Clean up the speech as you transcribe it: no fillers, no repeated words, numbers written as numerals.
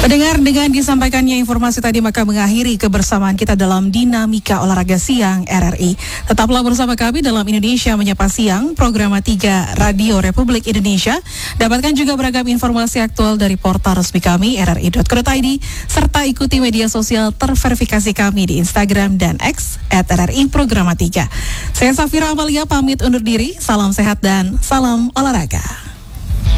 Pendengar, dengan disampaikannya informasi tadi maka mengakhiri kebersamaan kita dalam Dinamika Olahraga Siang RRI. Tetaplah bersama kami dalam Indonesia Menyapa Siang, program 3 Radio Republik Indonesia. Dapatkan juga beragam informasi aktual dari portal resmi kami rri.co.id serta ikuti media sosial terverifikasi kami di Instagram dan X @RRI Programa 3. Saya Safira Amalia pamit undur diri, salam sehat dan salam olahraga.